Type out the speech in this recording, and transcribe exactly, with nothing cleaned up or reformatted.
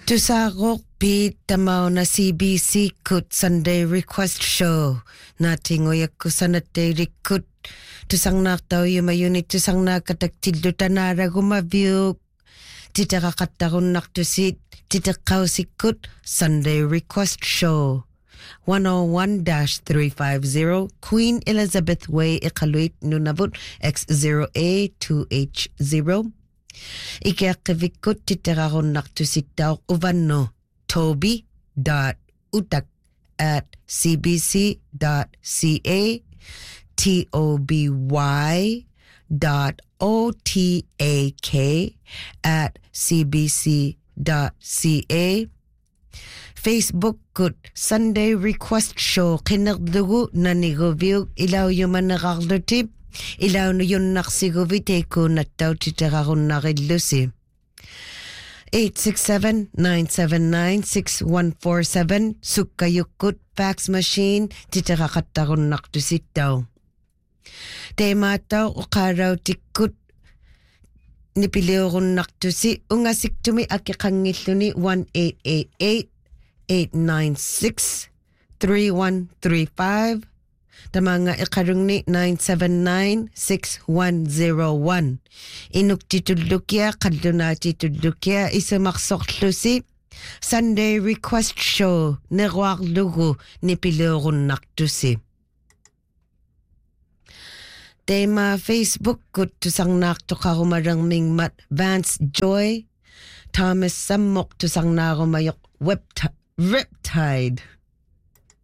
Tusarok pi tamao na C B C kut Sunday request show. Nating oyak ko sanate rikut. Tusang nak tau yung mayunit tusang nakatak tilutan nara gumabyuk. Tita kakatakon nak tusit. Tita kausikut Sunday request show. one oh one dash three fifty Queen Elizabeth Way Iqaluit Nunavut X zero A two H zero. Ikeakivikut titeraron naktusitaw uvano toby dot utak at cbc.ca T-O-B-Y dot O-T-A-K at cbc.ca Facebook kut Sunday request show kinagdugu na nigovyug ilaw yung manakakdutip ilaw na yun naksiguvite ko na tao titeraron nakidlusi. eight six seven, nine seven nine, six one four seven Sukayukut fax machine titerakataron nakdusit daw. Tema tao ukaraw tikut nipiliorun nakdusi ungasik tumi akikangiluni one eight eight eight, eight nine six, three one three five Tamanga ikarung ni nine seven nine, six one zero one. Inuk titudukya, kaduna titudukya, isamaksok lusi. Sunday request show, nerwak lugu, nipilorun naktusi. Tema Facebook kut tusang nakto karumarang mingmat Vance Joy. Thomas Samok tusang narumayok web Riptide.